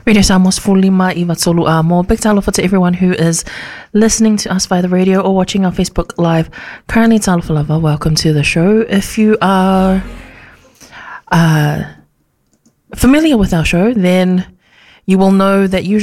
Radio Samos Fulima Ivatsolu Amo. Big talofa to everyone who is listening to us via the radio or watching our Facebook Live. Currently, talofa lava, welcome to the show. If you are familiar with our show, then you will know that usually